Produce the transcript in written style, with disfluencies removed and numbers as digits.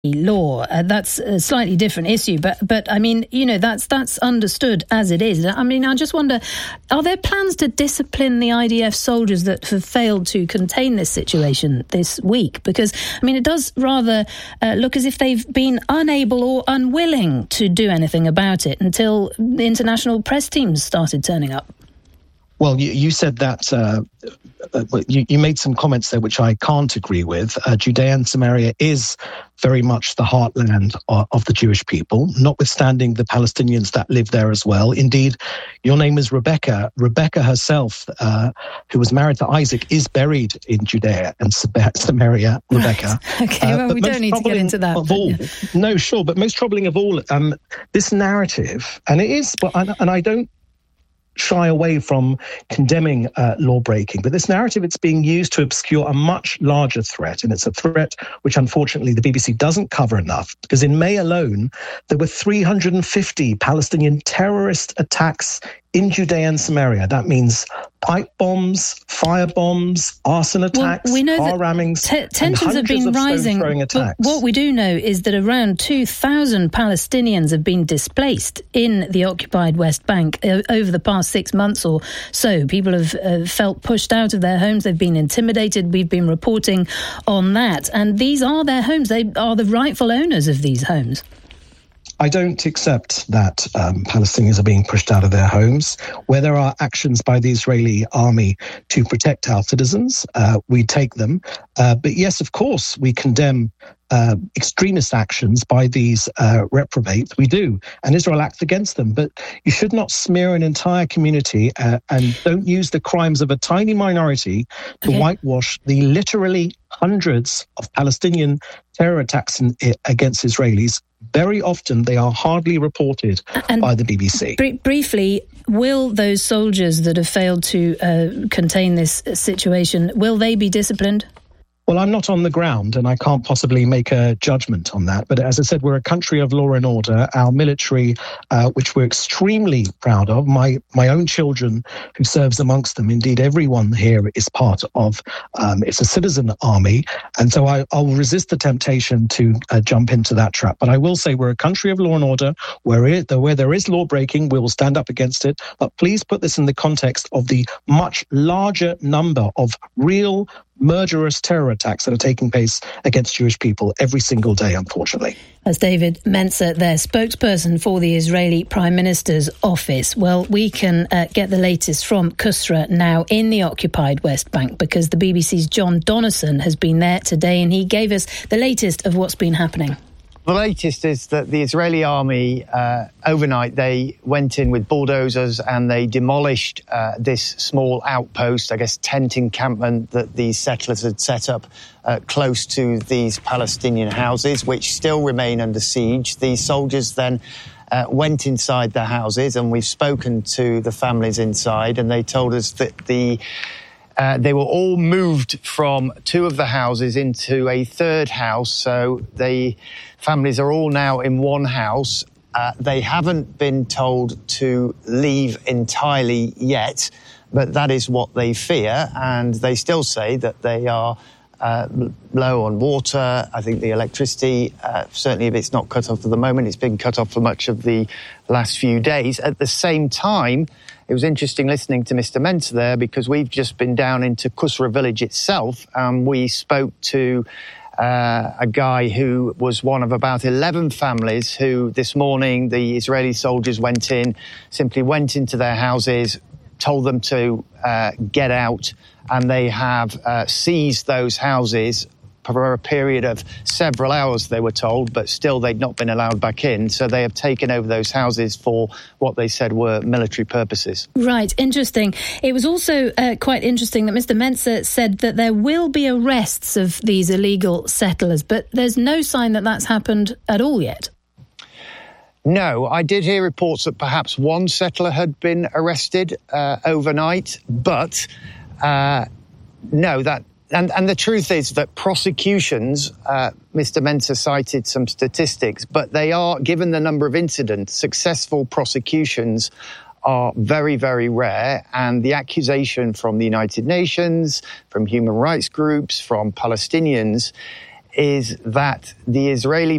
law. That's a slightly different issue, but I mean, that's understood as it is. I mean, I just wonder, are there plans to discipline the IDF soldiers that have failed to contain this situation this week? Because, I mean, it does rather look as if they've been unable or unwilling to do anything about it until the international press teams started turning up. Well, you said that you made some comments there which I can't agree with. Judea and Samaria is very much the heartland of the Jewish people, notwithstanding the Palestinians that live there as well. Indeed, your name is Rebecca. Rebecca herself, who was married to Isaac, is buried in Judea and Samaria, Rebecca. Right. Okay, well, we don't need to get into that. No, sure, but most troubling of all, this narrative, and it is, and I don't shy away from condemning law breaking, but this narrative, it's being used to obscure a much larger threat, and it's a threat which unfortunately the BBC doesn't cover enough, because in May alone there were 350 Palestinian terrorist attacks in Judea and Samaria. That means pipe bombs, fire bombs, arson attacks, well, we know car rammings, tensions have been rising. But what we do know is that around 2,000 Palestinians have been displaced in the occupied West Bank over the past 6 months or so. People have felt pushed out of their homes. They've been intimidated. We've been reporting on that. And these are their homes. They are the rightful owners of these homes. I don't accept that Palestinians are being pushed out of their homes. Where there are actions by the Israeli army to protect our citizens, we take them. But yes, of course, we condemn extremist actions by these reprobates. We do. And Israel acts against them. But you should not smear an entire community and don't use the crimes of a tiny minority to whitewash the literally hundreds of Palestinian terror attacks against Israelis. Very often they are hardly reported by the BBC. Briefly, will those soldiers that have failed to contain this situation, will they be disciplined? Well, I'm not on the ground and I can't possibly make a judgment on that. But as I said, we're a country of law and order. Our military, which we're extremely proud of, my own children who serves amongst them, indeed everyone here is part of, it's a citizen army. And so I'll resist the temptation to jump into that trap. But I will say we're a country of law and order where there is law breaking, we will stand up against it. But please put this in the context of the much larger number of real murderous terror attacks that are taking place against Jewish people every single day, unfortunately. That's David Mencer, their spokesperson for the Israeli Prime Minister's office. Well, we can get the latest from Qusra now in the occupied West Bank, because the BBC's John Donnison has been there today and he gave us the latest of what's been happening. The latest is that the Israeli army, overnight, they went in with bulldozers and they demolished this small outpost, I guess tent encampment that these settlers had set up close to these Palestinian houses, which still remain under siege. These soldiers then went inside the houses, and we've spoken to the families inside, and they told us that they were all moved from two of the houses into a third house, so the families are all now in one house. They haven't been told to leave entirely yet, but that is what they fear, and they still say that they are low on water. I think the electricity, certainly if it's not cut off at the moment, it's been cut off for much of the last few days. At the same time, it was interesting listening to Mr. Mencer there, because we've just been down into Qusra village itself. We spoke to a guy who was one of about 11 families who this morning the Israeli soldiers simply went into their houses, told them to get out, and they have seized those houses for a period of several hours, they were told, but still they'd not been allowed back in. So they have taken over those houses for what they said were military purposes. Right, interesting. It was also quite interesting that Mr. Mencer said that there will be arrests of these illegal settlers, but there's no sign that that's happened at all yet. No, I did hear reports that perhaps one settler had been arrested overnight, but no, that... And the truth is that prosecutions, Mr. Mencer cited some statistics, but they are, given the number of incidents, successful prosecutions are very, very rare. And the accusation from the United Nations, from human rights groups, from Palestinians, is that the Israeli